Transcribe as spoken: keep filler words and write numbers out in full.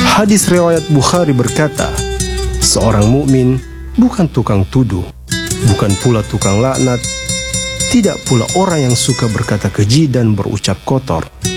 Hadis riwayat Bukhari berkata, seorang mukmin bukan tukang tuduh, bukan pula tukang laknat, tidak pula orang yang suka berkata keji dan berucap kotor.